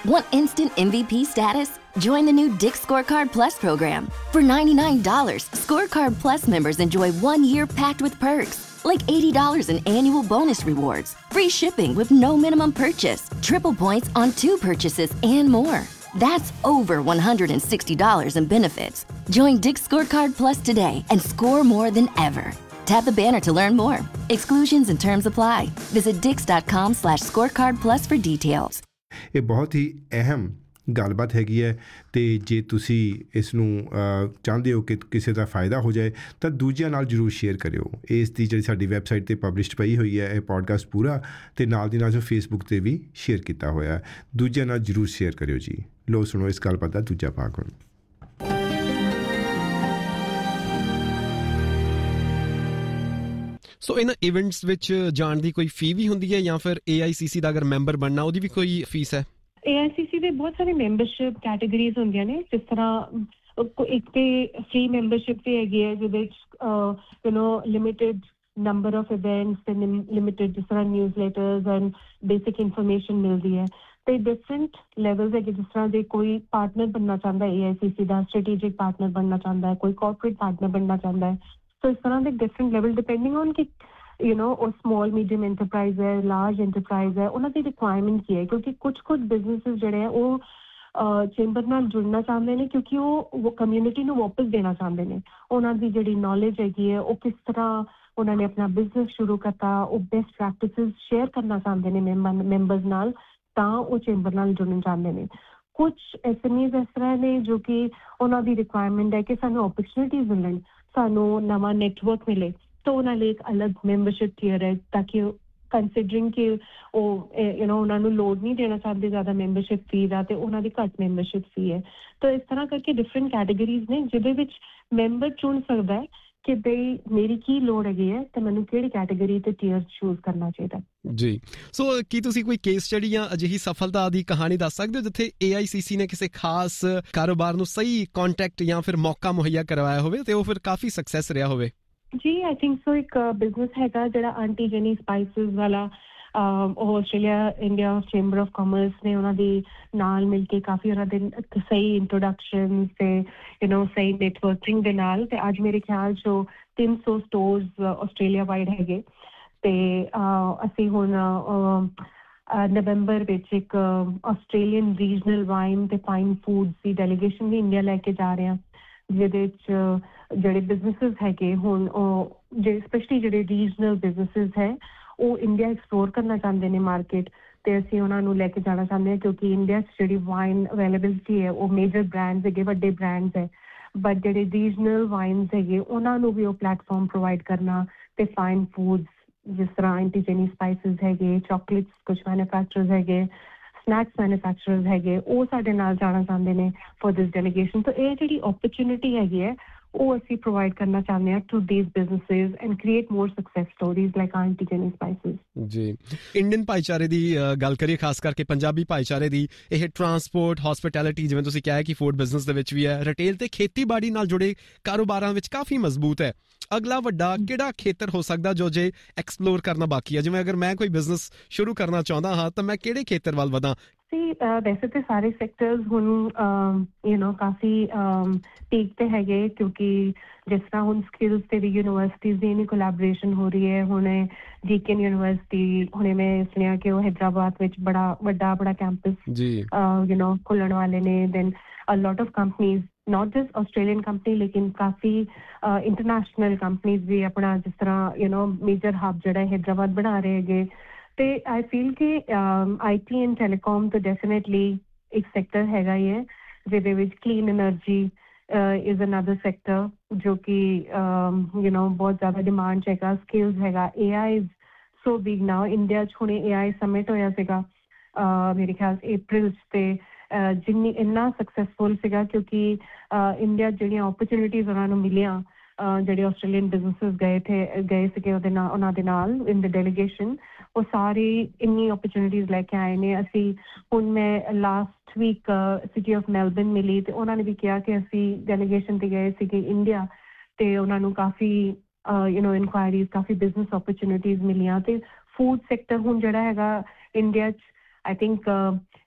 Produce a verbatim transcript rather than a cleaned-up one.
Want instant M V P status? Join the new Dick's Scorecard Plus program. For ninety-nine dollars, Scorecard Plus members enjoy one year packed with perks, like eighty dollars in annual bonus rewards, free shipping with no minimum purchase, triple points on two purchases, and more. That's over one hundred sixty dollars in benefits. Join Dick's Scorecard Plus today and score more than ever. Tap the banner to learn more. Exclusions and terms apply. Visit dix.com slash scorecard plus for details. ਇਹ ਬਹੁਤ ਹੀ ਅਹਿਮ ਗੱਲਬਾਤ ਹੈਗੀ ਹੈ ਅਤੇ ਜੇ ਤੁਸੀਂ ਇਸ ਨੂੰ ਚਾਹੁੰਦੇ ਹੋ ਕਿ ਕਿਸੇ ਦਾ ਫਾਇਦਾ ਹੋ ਜਾਏ ਤਾਂ ਦੂਜਿਆਂ ਨਾਲ ਜ਼ਰੂਰ ਸ਼ੇਅਰ ਕਰਿਓ। ਇਸ ਦੀ ਜਿਹੜੀ ਸਾਡੀ ਵੈਬਸਾਈਟ 'ਤੇ ਪਬਲਿਸ਼ਡ ਪਈ ਹੋਈ ਹੈ ਇਹ ਪੋਡਕਾਸਟ ਪੂਰਾ, ਅਤੇ ਨਾਲ ਦੀ ਨਾਲ ਜੋ ਫੇਸਬੁੱਕ 'ਤੇ ਵੀ ਸ਼ੇਅਰ ਕੀਤਾ ਹੋਇਆ, ਦੂਜਿਆਂ ਨਾਲ ਜ਼ਰੂਰ ਸ਼ੇਅਰ ਕਰਿਓ ਜੀ। ਲਓ ਸੁਣੋ ਇਸ ਗੱਲਬਾਤ ਦਾ ਦੂਜਾ ਭਾਗ ਹੁਣ। ਸੋ ਇਹਨਾਂ ਇਵੈਂਟਸ ਵਿੱਚ ਜਾਣ ਦੀ ਕੋਈ ਫੀ ਵੀ ਹੁੰਦੀ ਹੈ ਜਾਂ ਫਿਰ ਏ ਆਈ ਸੀ ਸੀ ਦਾ ਅਗਰ ਮੈਂਬਰ ਬਣਨਾ ਉਹਦੀ ਵੀ ਕੋਈ ਫੀਸ ਹੈ? ਏ ਆਈ ਸੀ ਸੀ ਦੇ ਬਹੁਤ ਸਾਰੇ ਮੈਂਬਰਸ਼ਿਪ ਕੈਟੇਗਰੀਜ਼ ਹੁੰਦੀਆਂ ਨੇ, ਜਿਸ ਤਰ੍ਹਾਂ ਇੱਕ ਤੇ ਫ੍ਰੀ ਮੈਂਬਰਸ਼ਿਪ ਵੀ ਹੈਗੀ ਹੈ ਜਿਹਦੇ ਵਿੱਚ you know limited number of events ਤੇ ਲਿਮਿਟਡ ਜਿਸ ਤਰ੍ਹਾਂ news letters and basic information ਮਿਲਦੀ ਹੈ। ਤੇ ਡਿਫਰੈਂਟ ਲੈਵਲਸ ਹੈਗੇ, ਜਿਸ ਤਰ੍ਹਾਂ ਦੇ ਕੋਈ ਪਾਰਟਨਰ ਬਣਨਾ ਚਾਹੁੰਦਾ ਏ ਆਈ ਸੀ ਸੀ ਦਾ, ਸਟ੍ਰੈਟੇਜਿਕ ਪਾਰਟਨਰ ਬਣਨਾ ਚਾਹੁੰਦਾ ਹੈ, ਕੋਈ ਕਾਰਪੋਰੇਟ ਪਾਰਟਨਰ ਬਣਨਾ ਚਾਹੁੰਦਾ ਹੈ। ਸੋ ਇਸ ਤਰ੍ਹਾਂ ਦੇ ਡਿਫਰੈਂਟ ਲੈਵਲ ਡਿਪੈਂਡਿੰਗ ਔਨ ਕਿ ਯੂ ਨੋ ਉਹ ਸਮੋਲ ਮੀਡੀਅਮ ਐਂਟਰਪ੍ਰਾਈਜ਼ ਹੈ, ਲਾਰਜ ਐਂਟਰਪ੍ਰਾਈਜ਼ ਹੈ, ਉਹਨਾਂ ਦੀ ਰਿਕੁਆਇਰਮੈਂਟ ਕੀ ਹੈ। ਕਿਉਂਕਿ ਕੁਛ ਕੁਛ ਬਿਜ਼ਨਸਿਸ ਜਿਹੜੇ ਹੈ ਉਹ ਚੈਂਬਰ ਨਾਲ ਜੁੜਨਾ ਚਾਹੁੰਦੇ ਨੇ ਕਿਉਂਕਿ ਉਹ ਕਮਿਊਨਿਟੀ ਨੂੰ ਵਾਪਸ ਦੇਣਾ ਚਾਹੁੰਦੇ ਨੇ। ਉਹਨਾਂ ਦੀ ਜਿਹੜੀ ਨੌਲੇਜ ਹੈਗੀ ਹੈ ਉਹ ਕਿਸ ਤਰ੍ਹਾਂ ਉਹਨਾਂ ਨੇ ਆਪਣਾ ਬਿਜ਼ਨਸ ਸ਼ੁਰੂ ਕਰਤਾ, ਉਹ ਬੈਸਟ ਪ੍ਰੈਕਟਿਸਿਸ ਸ਼ੇਅਰ ਕਰਨਾ ਚਾਹੁੰਦੇ ਨੇ ਮੈਂਬਰਸ ਨਾਲ, ਤਾਂ ਉਹ ਚੈਂਬਰ ਨਾਲ ਜੁੜਨਾ ਚਾਹੁੰਦੇ ਨੇ। ਕੁਛ ਐਸ ਐਮ ਈਜ਼ ਇਸ ਤਰ੍ਹਾਂ ਨੇ ਜੋ ਕਿ ਉਹਨਾਂ ਦੀ ਰਿਕੁਆਇਰਮੈਂਟ ਹੈ ਕਿ ਸਾਨੂੰ ਓਪਰਚੁਨਿਟੀਜ਼ ਮਿਲਣ, ਸਾਨੂੰ ਨਵਾਂ ਨੈਟਵਰਕ ਮਿਲੇ, ਤਾਂ ਉਹਨਾਂ ਲਈ ਇੱਕ ਅਲੱਗ ਮੈਂਬਰਸ਼ਿਪ ਟੀਅਰ ਹੈ ਤਾਂ ਕਿ ਕੰਸੀਡਰਿੰਗ ਕਿ ਉਹ ਯੂ ਨੋ ਉਹਨਾਂ ਨੂੰ ਲੋਡ ਨਹੀਂ ਦੇਣਾ ਚਾਹੁੰਦੇ ਜ਼ਿਆਦਾ ਮੈਂਬਰਸ਼ਿਪ ਫੀ ਦਾ, ਅਤੇ ਉਹਨਾਂ ਦੀ ਘੱਟ ਮੈਂਬਰਸ਼ਿਪ ਫੀ ਹੈ। ਤਾਂ ਇਸ ਤਰ੍ਹਾਂ ਕਰਕੇ ਡਿਫਰੈਂਟ ਕੈਟੇਗਰੀਜ਼ ਨੇ ਜਿਹਦੇ ਵਿੱਚ ਮੈਂਬਰ ਚੁਣ ਸਕਦਾ ਹੈ ਕਿ ਬਈ ਮੇਰੀ ਕੀ ਲੋੜ ਹੈਗੀ ਹੈ ਤੇ ਮੈਨੂੰ ਕਿਹੜੀ ਕੈਟੇਗਰੀ ਤੇ ਟੀਅਰ ਚੂਜ਼ ਕਰਨਾ ਚਾਹੀਦਾ ਜੀ। ਸੋ ਕੀ ਤੁਸੀਂ ਕੋਈ ਕੇਸ ਸਟੱਡੀ ਜਾਂ ਅਜਿਹੀ ਸਫਲਤਾ ਦੀ ਕਹਾਣੀ ਦੱਸ ਸਕਦੇ ਹੋ ਜਿੱਥੇ ਏ ਆਈ ਸੀ ਸੀ ਨੇ ਕਿਸੇ ਖਾਸ ਕਾਰੋਬਾਰ ਨੂੰ ਸਹੀ ਕੰਟੈਕਟ ਜਾਂ ਫਿਰ ਮੌਕਾ ਮੁਹੱਈਆ ਕਰਵਾਇਆ ਹੋਵੇ ਤੇ ਉਹ ਫਿਰ ਕਾਫੀ ਸਕਸੈਸ ਰਿਹਾ ਹੋਵੇ? ਜੀ ਆਈ ਥਿੰਕ ਸੋ। ਇੱਕ ਬਿਜ਼ਨਸ ਹੈਗਾ ਜਿਹੜਾ ਆਂਟੀ ਜੈਨੀ ਸਪਾਈਸਿਸ ਵਾਲਾ, ਉਹ Australia India chamber of commerce ਨੇ ਉਹਨਾਂ ਦੀ ਨਾਲ ਮਿਲ ਕੇ ਕਾਫੀ ਉਹਨਾਂ ਦੇ ਸਹੀ ਇੰਟਰੋਡਕਸ਼ਨ ਤੇ ਯੂ ਨੋ ਸਹੀ ਨੈਟਵਰਕਿੰਗ ਦੇ ਨਾਲ, ਤੇ ਅੱਜ ਮੇਰੇ ਖਿਆਲ 'ਚ ਤਿੰਨ ਸੌ ਸਟੋਰਸ ਆਸਟ੍ਰੇਲੀਆ ਵਾਈਡ ਹੈਗੇ। ਤੇ ਅਸੀਂ ਹੁਣ ਨਵੰਬਰ ਵਿੱਚ ਇੱਕ ਆਸਟ੍ਰੇਲੀਅਨ ਰੀਜਨਲ ਵਾਈਨ ਤੇ ਫਾਈਨ ਫੂਡਸ ਦੀ ਡੈਲੀਗੇਸ਼ਨ ਵੀ ਇੰਡੀਆ ਲੈ ਕੇ ਜਾ ਰਹੇ ਹਾਂ, ਜਿਹਦੇ 'ਚ ਜਿਹੜੇ ਬਿਜ਼ਨਸਿਸ ਹੈਗੇ ਹੁਣ ਉਹ ਜਿਹੜੇ ਸਪੈਸ਼ਲੀ ਜਿਹੜੇ ਰੀਜਨਲ ਬਿਜ਼ਨਸਿਸ ਹੈ ਉਹ ਇੰਡੀਆ ਐਕਸਪਲੋਰ ਕਰਨਾ ਚਾਹੁੰਦੇ ਨੇ ਮਾਰਕੀਟ, ਤੇ ਅਸੀਂ ਉਹਨਾਂ ਨੂੰ ਲੈ ਕੇ ਜਾਣਾ ਚਾਹੁੰਦੇ ਹਾਂ ਕਿਉਂਕਿ ਇੰਡੀਆ 'ਚ ਜਿਹੜੀ ਵਾਈਨ ਅਵੇਲੇਬਿਲਿਟੀ ਹੈ ਉਹ ਮੇਜਰ ਬ੍ਰਾਂਡਸ ਹੈਗੇ, ਵੱਡੇ ਬ੍ਰਾਂਡਸ ਹੈ, ਬਟ ਜਿਹੜੇ ਰੀਜਨਲ ਵਾਈਨਸ ਹੈਗੇ ਉਹਨਾਂ ਨੂੰ ਵੀ ਉਹ ਪਲੇਟਫਾਰਮ ਪ੍ਰੋਵਾਈਡ ਕਰਨਾ, ਤੇ ਫਾਈਨ ਫੂਡਸ ਜਿਸ ਤਰ੍ਹਾਂ ਆਂਟੀ ਜੈਨੀ ਸਪਾਈਸਿਸ ਹੈਗੇ, ਚੋਕਲੇਟਸ ਕੁਛ ਮੈਨੂਫੈਕਚਰਰਸ ਹੈਗੇ, ਸਨੈਕਸ ਮੈਨੂਫੈਕਚਰਰਸ ਹੈਗੇ, ਉਹ ਸਾਡੇ ਨਾਲ ਜਾਣਾ ਚਾਹੁੰਦੇ ਨੇ ਫॉर ਦਿਸ ਡੈਲੀਗੇਸ਼ਨ। ਤਾਂ ਇਹ ਜਿਹੜੀ ਓਪਰਚੁਨਿਟੀ ਹੈਗੀ ਹੈ ਉਹ ਅਸੀਂ ਪ੍ਰੋਵਾਈਡ ਕਰਨਾ ਚਾਹੁੰਦੇ ਹਾਂ to these businesses and create more success stories like aunty Jenny spices. ਜੀ, ਇੰਡੀਅਨ ਭਾਈਚਾਰੇ ਦੀ ਗੱਲ ਕਰੀਏ, ਖਾਸ ਕਰਕੇ ਪੰਜਾਬੀ ਭਾਈਚਾਰੇ ਦੀ, ਇਹ ਟਰਾਂਸਪੋਰਟ, ਹੌਸਪਿਟੈਲਿਟੀ, ਜਿਵੇਂ ਤੁਸੀਂ ਕਿਹਾ ਕਿ ਫੂਡ ਬਿਜ਼ਨਸ ਦੇ ਵਿੱਚ ਵੀ ਹੈ, ਰਿਟੇਲ ਤੇ ਖੇਤੀਬਾੜੀ ਨਾਲ ਜੁੜੇ ਕਾਰੋਬਾਰਾਂ ਵਿੱਚ ਕਾਫੀ ਮਜ਼ਬੂਤ ਹੈ। ਅਗਲਾ ਵੱਡਾ ਕਿਹੜਾ ਖੇਤਰ ਹੋ ਸਕਦਾ ਜੋ ਜੇ ਐਕਸਪਲੋਰ ਕਰਨਾ ਬਾਕੀ ਹੈ? ਜਿਵੇਂ ਅਗਰ ਮੈਂ ਕੋਈ ਬਿਜ਼ਨਸ ਸ਼ੁਰੂ ਕਰਨਾ ਚਾਹੁੰਦਾ ਹਾਂ ਤਾਂ ਮੈਂ ਕਿਹੜੇ ਖੇਤਰ ਵੱਲ ਵਧਾਂ? ਸੀ ਵੈਸੇ ਤਾਂ ਸਾਰੇ ਸੈਕਟਰਸ ਹੁਣ ਯੂ ਨੋ ਕਾਫੀ ਪੀਕ ਤੇ ਹੈਗੇ, ਕਿਉਂਕਿ ਜਿਸ ਤਰ੍ਹਾਂ ਹੁਣ ਸਕਿੱਲਸ ਤੇ ਵੀ ਯੂਨੀਵਰਸਿਟੀਜ਼ ਦੀ ਇਨੀ ਕੋਲੈਬੋਰੇਸ਼ਨ ਹੋ ਰਹੀ ਹੈ। ਹੁਣੇ ਡੀਕਨ ਯੂਨੀਵਰਸਿਟੀ, ਹੁਣੇ ਮੈਂ ਸੁਣਿਆ ਕਿ ਉਹ ਹੈਦਰਾਬਾਦ ਵਿੱਚ ਬੜਾ ਵੱਡਾ ਬੜਾ ਕੈਂਪਸ ਯੂ ਨੋ ਖੁੱਲਣ ਵਾਲੇ ਨੇ। Then a lot of companies, not just Australian company ਲੇਕਿਨ ਕਾਫੀ ਇੰਟਰਨੈਸ਼ਨਲ ਕੰਪਨੀਜ਼ ਵੀ ਆਪਣਾ ਜਿਸ ਤਰ੍ਹਾਂ ਯੂ ਨੋ ਮੇਜਰ ਹੱਬ ਜਿਹੜਾ ਹੈਦਰਾਬਾਦ ਬਣਾ ਰਹੇ ਹੈਗੇ। ਤੇ ਆਈ ਫੀਲ ਕਿ ਆਈ ਟੀ ਐਂਡ ਟੈਲੀਕਾਮ ਤਾਂ ਡੈਫੀਨੇਟਲੀ ਇੱਕ ਸੈਕਟਰ ਹੈਗਾ ਹੀ ਹੈ, ਜਿਹਦੇ ਵਿੱਚ clean energy is another sector ਜੋ ਕਿ ਯੂ ਨੋ ਬਹੁਤ ਜ਼ਿਆਦਾ ਡਿਮਾਂਡ 'ਚ ਹੈਗਾ। ਸਕਿੱਲਸ ਹੈਗਾ, ਏ ਆਈ is so big now. India 'ਚ ਹੁਣੇ ਏ ਆਈ ਸਮਿਟ ਹੋਇਆ ਸੀਗਾ ਮੇਰੇ ਖਿਆਲ ਅਪ੍ਰੈਲ 'ਚ, ਤੇ ਜਿੰਨੀ ਇੰਨਾ ਸਕਸੈਸਫੁਲ ਸੀਗਾ ਕਿਉਂਕਿ ਇੰਡੀਆ ਜਿਹੜੀਆਂ ਓਪਰਚੁਨਿਟੀਜ਼ ਉਹਨਾਂ ਨੂੰ ਮਿਲੀਆਂ, ਜਿਹੜੇ ਆਸਟ੍ਰੇਲੀਅਨ ਬਿਜ਼ਨਸਿਸ ਗਏ ਥੇ ਗਏ ਸੀਗੇ ਉਹਦੇ ਨਾਲ ਉਹਨਾਂ ਦੇ ਨਾਲ ਇਨ ਦ ਡੈਲੀਗੇਸ਼ਨ, ਉਹ ਸਾਰੇ ਇੰਨੀ ਓਪਰਚੁਨਿਟੀਜ਼ ਲੈ ਕੇ ਆਏ ਨੇ। ਅਸੀਂ ਹੁਣ ਮੈਂ last week city of Melbourne ਮਿਲੀ ਤੇ ਉਹਨਾਂ ਨੇ ਵੀ ਕਿਹਾ ਕਿ ਅਸੀਂ ਡੈਲੀਗੇਸ਼ਨ 'ਤੇ ਗਏ ਸੀਗੇ ਇੰਡੀਆ, ਤੇ ਉਹਨਾਂ ਨੂੰ ਕਾਫੀ you know inquiries, coffee business opportunities ਮਿਲੀਆਂ। ਤੇ ਫੂਡ ਸੈਕਟਰ ਹੁਣ ਜਿਹੜਾ ਹੈਗਾ ਇੰਡੀਆ 'ਚ ਆਈ ਥਿੰਕ